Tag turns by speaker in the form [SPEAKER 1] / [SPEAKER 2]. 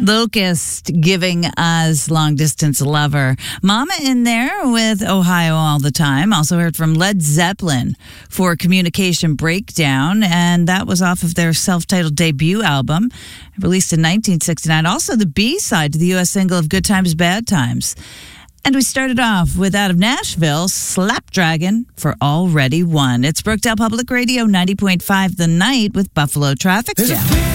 [SPEAKER 1] Locust giving us Long Distance Lover. Mama in there with Ohio All the Time. Also heard from Led Zeppelin for Communication Breakdown, and that was off of their self-titled debut album, released in 1969. Also the B-side to the U.S. single of Good Times, Bad Times. And we started off with, out of Nashville, Slapdragon for Already Won. It's Brookdale Public Radio 90.5 The Night with Buffalo Traffic Jam.